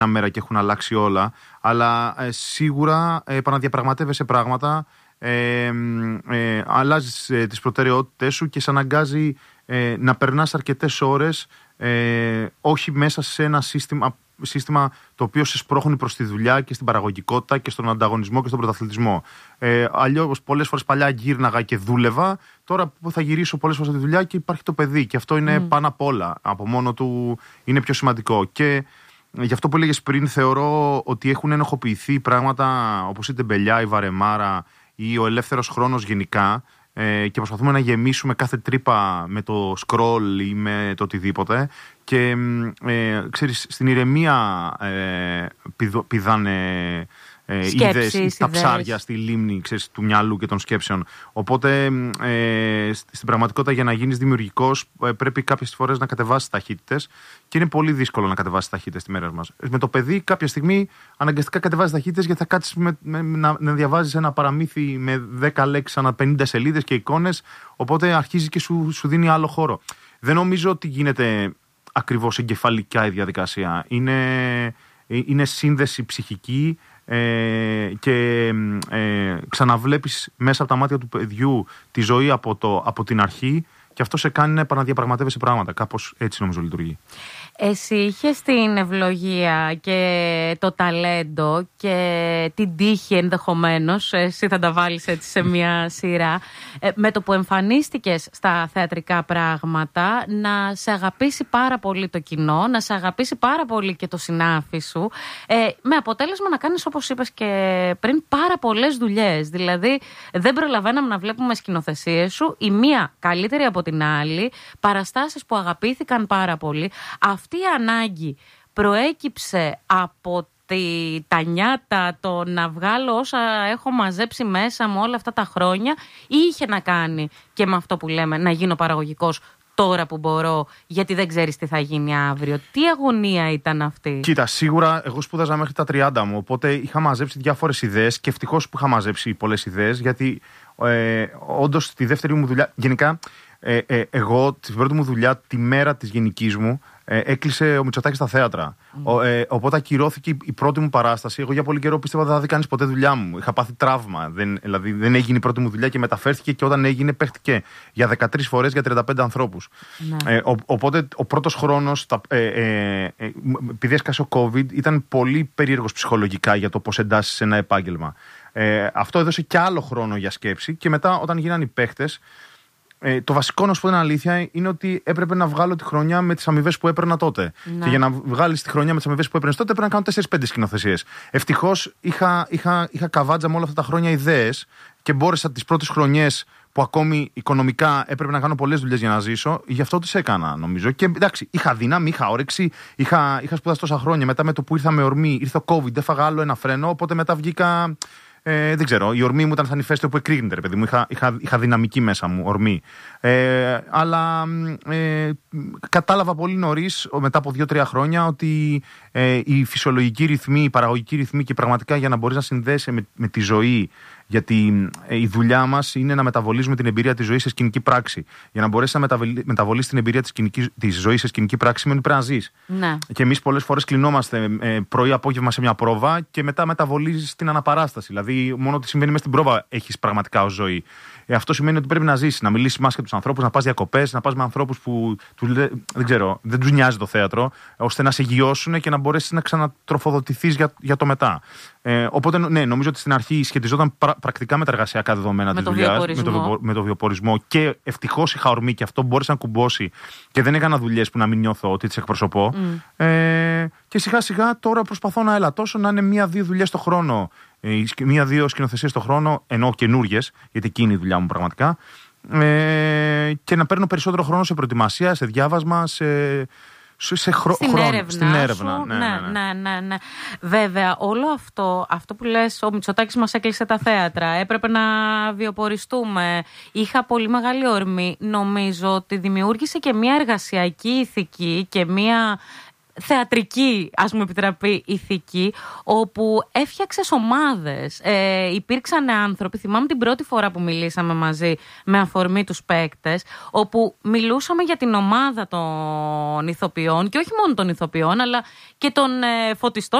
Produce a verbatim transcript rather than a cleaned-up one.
μια μέρα και έχουν αλλάξει όλα. Αλλά ε, σίγουρα ε, επαναδιαπραγματεύεσαι πράγματα, ε, ε, αλλάζεις ε, τις προτεραιότητες σου και σε αναγκάζει ε, να περνάς αρκετές ώρες ε, όχι μέσα σε ένα σύστημα, σύστημα το οποίο σε σπρώχνει προς τη δουλειά και στην παραγωγικότητα και στον ανταγωνισμό και στον πρωταθλητισμό. Ε, αλλιώς πολλές φορές παλιά γύρναγα και δούλευα, τώρα που θα γυρίσω πολλές φορές στη δουλειά και υπάρχει το παιδί και αυτό είναι mm. πάνω απ' όλα, από μόνο του είναι πιο σημαντικό. Και γι' αυτό που έλεγες πριν, θεωρώ ότι έχουν ενοχοποιηθεί πράγματα όπως η τεμπελιά, η βαρεμάρα ή ο ελεύθερος χρόνος γενικά, ε, και προσπαθούμε να γεμίσουμε κάθε τρύπα με το scroll ή με το οτιδήποτε και ε, ξέρεις, στην ηρεμία ε, πηδο, πηδάνε ε, σκέψεις, είδες, τα ψάρια στη λίμνη, ξέρεις, του μυαλού και των σκέψεων. Οπότε ε, στην πραγματικότητα, για να γίνεις δημιουργικός ε, πρέπει κάποιες φορές να κατεβάσεις ταχύτητες και είναι πολύ δύσκολο να κατεβάσεις ταχύτητες τη μέρα μας. Με το παιδί κάποια στιγμή αναγκαστικά κατεβάζεις ταχύτητες γιατί θα κάτσεις με, με, να, να διαβάζεις ένα παραμύθι με δέκα λέξεις ανά πενήντα σελίδες και εικόνες, οπότε αρχίζει και σου, σου δίνει άλλο χώρο. Δεν νομίζω ότι γίνεται ακριβώς εγκεφαλικά η διαδικασία. Είναι, είναι σύνδεση ψυχική ε, και ε, ξαναβλέπεις μέσα από τα μάτια του παιδιού τη ζωή από, το, από την αρχή και αυτό σε κάνει να επαναδιαπραγματεύεσαι πράγματα. Κάπως έτσι νομίζω λειτουργεί. Εσύ είχες την ευλογία και το ταλέντο και την τύχη ενδεχομένως, εσύ θα τα βάλεις έτσι σε μια σειρά, ε, με το που εμφανίστηκες στα θεατρικά πράγματα να σε αγαπήσει πάρα πολύ το κοινό, να σε αγαπήσει πάρα πολύ και το συνάφι σου, ε, με αποτέλεσμα να κάνεις, όπως είπες και πριν, πάρα πολλές δουλειές. Δηλαδή δεν προλαβαίναμε να βλέπουμε σκηνοθεσίες σου, η μία καλύτερη από την άλλη, παραστάσεις που αγαπήθηκαν πάρα πολύ. Αυτή η ανάγκη προέκυψε από τη, τα νιάτα, το να βγάλω όσα έχω μαζέψει μέσα μου όλα αυτά τα χρόνια, ή είχε να κάνει και με αυτό που λέμε να γίνω παραγωγικός τώρα που μπορώ, γιατί δεν ξέρεις τι θα γίνει αύριο? Τι αγωνία ήταν αυτή? Κοίτα, σίγουρα εγώ σπούδαζα μέχρι τα τριάντα μου, οπότε είχα μαζέψει διάφορες ιδέες και ευτυχώς που είχα μαζέψει πολλές ιδέες, γιατί ε, όντως τη δεύτερη μου δουλειά, γενικά ε, ε, εγώ την πρώτη μου δουλειά τη μέρα της γενικής μου ε, έκλεισε ο Μητσοτάκης στα θέατρα. Mm. Ο, ε, οπότε ακυρώθηκε η πρώτη μου παράσταση. Εγώ για πολύ καιρό πίστευα ότι δεν θα δει κανείς ποτέ δουλειά μου. Είχα πάθει τραύμα. Δεν, δηλαδή δεν έγινε η πρώτη μου δουλειά και μεταφέρθηκε, και όταν έγινε παίχτηκε για δεκατρείς φορές για τριάντα πέντε ανθρώπους. Mm. Ε, ο, οπότε ο πρώτος χρόνος, τα, ε, ε, ε, επειδή έσκασε ο COVID, ήταν πολύ περίεργος ψυχολογικά για το πώς εντάσσεις σε ένα επάγγελμα. Ε, αυτό έδωσε και άλλο χρόνο για σκέψη και μετά όταν γίνανε οι παίχτες. Ε, το βασικό, να σου πω την αλήθεια, είναι ότι έπρεπε να βγάλω τη χρονιά με τις αμοιβές που έπαιρνα τότε. Να. Και για να βγάλεις τη χρονιά με τις αμοιβές που έπαιρνες τότε, έπρεπε να κάνω τέσσερις πέντε σκηνοθεσίες. Ευτυχώς είχα, είχα, είχα καβάτζα με όλα αυτά τα χρόνια ιδέες και μπόρεσα τις πρώτες χρονιές που ακόμη οικονομικά έπρεπε να κάνω πολλές δουλειές για να ζήσω, γι' αυτό τις έκανα, νομίζω. Και εντάξει, είχα δύναμη, είχα όρεξη, είχα, είχα σπουδάσει τόσα χρόνια. Μετά με το που ήρθα με ορμή, ήρθε ο COVID, έφαγα άλλο ένα φρένο, οπότε μετά βγήκα. Ε, δεν ξέρω, η ορμή μου ήταν σαν ηφαίστειο που εκρήγνεται, ρε παιδί μου. Είχα, είχα, είχα δυναμική μέσα μου, ορμή. Ε, αλλά ε, κατάλαβα πολύ νωρίς, μετά από δύο τρία χρόνια, ότι ε, η φυσιολογική ρυθμή, η παραγωγική ρυθμή και πραγματικά για να μπορείς να συνδέεσαι με, με τη ζωή. Γιατί ε, η δουλειά μας είναι να μεταβολίζουμε την εμπειρία της ζωής σε σκηνική πράξη. Για να μπορέσεις να μεταβολίσεις την εμπειρία της, της ζωής σε σκηνική πράξη, σημαίνει πρέπει να ζεις. Ναι. Και εμείς πολλές φορές κλεινόμαστε ε, πρωί-απόγευμα σε μια πρόβα και μετά μεταβολίζεις την αναπαράσταση. Δηλαδή, μόνο ότι συμβαίνει μέσα στην πρόβα έχεις πραγματικά ως ζωή. Ε, αυτό σημαίνει ότι πρέπει να ζήσεις, να μιλήσεις μάσκε με τους ανθρώπους, να πας διακοπές, να πας με ανθρώπους που τους, δεν, ξέρω, δεν τους νοιάζει το θέατρο, ώστε να σε γιώσουν και να μπορέσεις να ξανατροφοδοτηθείς για, για το μετά. Ε, οπότε, ναι, νομίζω ότι στην αρχή σχετιζόταν πρα, πρακτικά με τα εργασιακά δεδομένα της δουλειάς, με, το, με το βιοπορισμό, και ευτυχώς είχα ορμή και αυτό μπόρεσε να κουμπώσει και δεν έκανα δουλειές που να μην νιώθω ότι τις εκπροσωπώ. Mm. Ε, και σιγά σιγά τώρα προσπαθώ να ελαττώσω να είναι μία-δύο δουλειές το χρόνο. Μία-δύο σκηνοθεσίες το χρόνο, ενώ καινούριες, γιατί εκεί είναι η δουλειά μου πραγματικά. Ε, και να παίρνω περισσότερο χρόνο σε προετοιμασία, σε διάβασμα, σε. Σε χρο... Στην χρόνο, έρευνα, στην έρευνα σου, ναι, ναι, ναι, ναι. ναι, ναι, ναι. Βέβαια, όλο αυτό, αυτό που λες, ο Μητσοτάκης μας έκλεισε τα θέατρα, έπρεπε να βιοποριστούμε, είχα πολύ μεγάλη ορμή. Νομίζω ότι δημιούργησε και μια εργασιακή ηθική και μια θεατρική, ας μου επιτραπεί, ηθική, όπου έφτιαξες ομάδες. Ε, υπήρξαν άνθρωποι, θυμάμαι την πρώτη φορά που μιλήσαμε μαζί με αφορμή τους παίκτες, όπου μιλούσαμε για την ομάδα των ηθοποιών και όχι μόνο των ηθοποιών, αλλά και των ε, φωτιστών